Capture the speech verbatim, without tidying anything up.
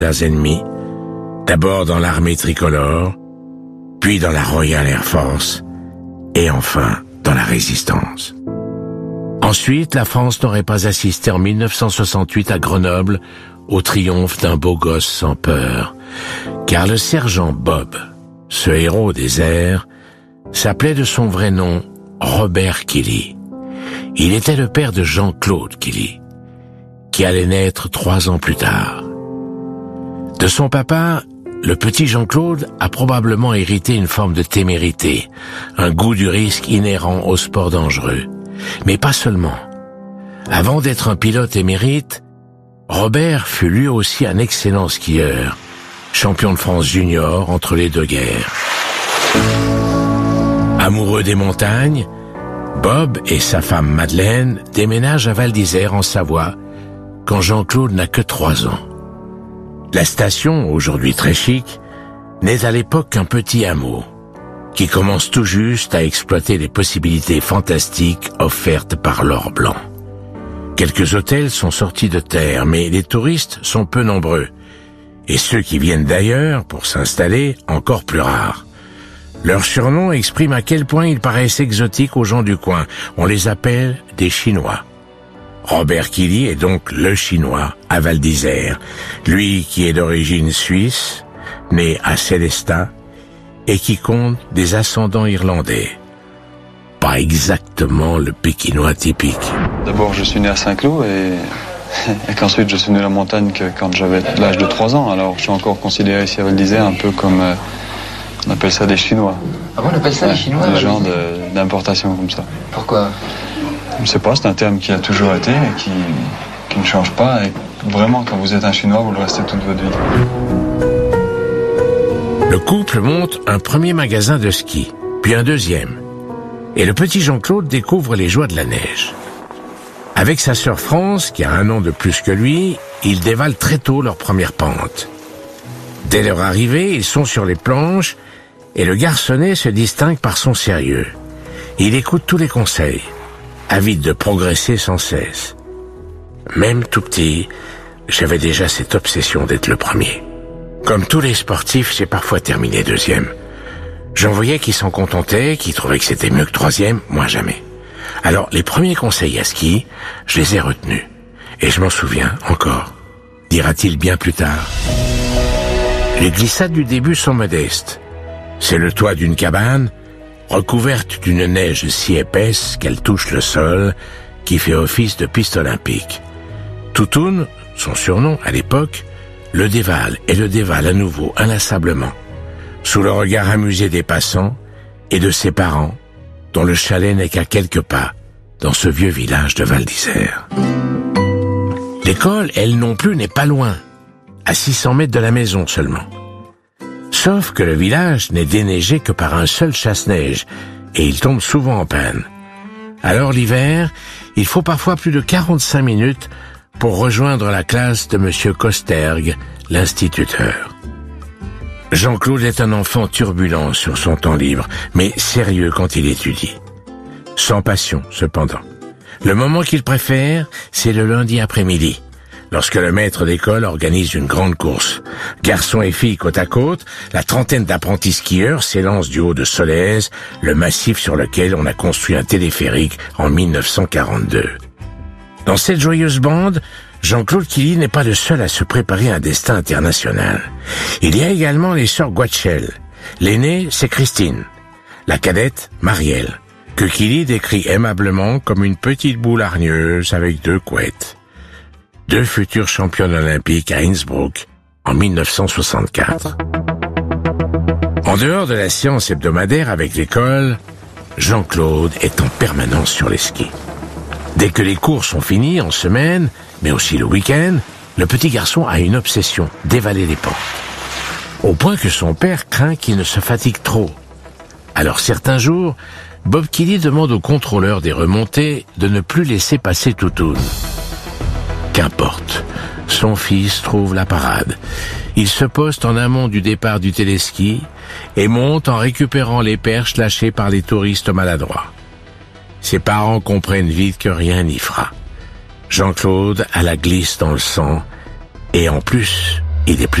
leurs ennemis, d'abord dans l'armée tricolore, puis dans la Royal Air Force, et enfin dans la Résistance. Ensuite, la France n'aurait pas assisté en mille neuf cent soixante-huit à Grenoble au triomphe d'un beau gosse sans peur, car le sergent Bob, ce héros des airs, s'appelait de son vrai nom Robert Quilly. Il était le père de Jean-Claude Quilly, qui allait naître trois ans plus tard. De son papa, le petit Jean-Claude a probablement hérité une forme de témérité, un goût du risque inhérent au sport dangereux. Mais pas seulement. Avant d'être un pilote émérite, Robert fut lui aussi un excellent skieur, champion de France junior entre les deux guerres. Amoureux des montagnes, Bob et sa femme Madeleine déménagent à Val d'Isère en Savoie quand Jean-Claude n'a que trois ans. La station, aujourd'hui très chic, n'est à l'époque qu'un petit hameau qui commence tout juste à exploiter les possibilités fantastiques offertes par l'or blanc. Quelques hôtels sont sortis de terre, mais les touristes sont peu nombreux, et ceux qui viennent d'ailleurs pour s'installer encore plus rares. Leur surnom exprime à quel point ils paraissent exotiques aux gens du coin. On les appelle des Chinois. Robert Quilly est donc le Chinois à Val d'Isère, lui qui est d'origine suisse, né à Célestat, et qui compte des ascendants irlandais. Pas exactement le Pékinois typique. D'abord, je suis né à Saint-Cloud et, et qu'ensuite je suis né à la montagne que quand j'avais l'âge de trois ans. Alors je suis encore considéré ici à Val d'Isère un peu comme, euh, on appelle ça des Chinois. Ah bon, on appelle ça ouais, des Chinois? Des gens de, d'importation comme ça. Pourquoi? Je ne sais pas, c'est un terme qui a toujours été et qui, qui ne change pas. Et vraiment, quand vous êtes un Chinois, vous le restez toute votre vie. Le couple monte un premier magasin de ski, puis un deuxième. Et le petit Jean-Claude découvre les joies de la neige. Avec sa sœur France, qui a un an de plus que lui, ils dévalent très tôt leur première pente. Dès leur arrivée, ils sont sur les planches et le garçonnet se distingue par son sérieux. Il écoute tous les conseils, avide de progresser sans cesse. Même tout petit, j'avais déjà cette obsession d'être le premier. Comme tous les sportifs, j'ai parfois terminé deuxième. J'en voyais qui s'en contentaient, qui trouvaient que c'était mieux que troisième, moi jamais. Alors, les premiers conseils à ski, je les ai retenus. Et je m'en souviens encore, dira-t-il bien plus tard. Les glissades du début sont modestes. C'est le toit d'une cabane, recouverte d'une neige si épaisse qu'elle touche le sol, qui fait office de piste olympique. Toutoun, son surnom à l'époque, le dévale et le dévale à nouveau inlassablement, sous le regard amusé des passants et de ses parents, dont le chalet n'est qu'à quelques pas, dans ce vieux village de Val d'Isère. L'école, elle non plus, n'est pas loin, à six cents mètres de la maison seulement. Sauf que le village n'est déneigé que par un seul chasse-neige, et il tombe souvent en panne. Alors l'hiver, il faut parfois plus de quarante-cinq minutes pour rejoindre la classe de Monsieur Kosterg, l'instituteur. Jean-Claude est un enfant turbulent sur son temps libre, mais sérieux quand il étudie. Sans passion, cependant. Le moment qu'il préfère, c'est le lundi après-midi, lorsque le maître d'école organise une grande course. Garçons et filles côte à côte, la trentaine d'apprentis skieurs s'élancent du haut de Solèze, le massif sur lequel on a construit un téléphérique en mille neuf cent quarante-deux. Dans cette joyeuse bande, Jean-Claude Quilly n'est pas le seul à se préparer un destin international. Il y a également les sœurs Guatchel. L'aînée, c'est Christine. La cadette, Marielle, que Quilly décrit aimablement comme une petite boule hargneuse avec deux couettes. Deux futures championnes olympiques à Innsbruck en mille neuf cent soixante-quatre. En dehors de la séance hebdomadaire avec l'école, Jean-Claude est en permanence sur les skis. Dès que les cours sont finis en semaine, mais aussi le week-end, le petit garçon a une obsession, dévaler les pentes. Au point que son père craint qu'il ne se fatigue trop. Alors certains jours, Bob Quilly demande au contrôleur des remontées de ne plus laisser passer Toutoun. Qu'importe, son fils trouve la parade. Il se poste en amont du départ du téléski et monte en récupérant les perches lâchées par les touristes maladroits. Ses parents comprennent vite que rien n'y fera. Jean-Claude a la glisse dans le sang et en plus, Il est plus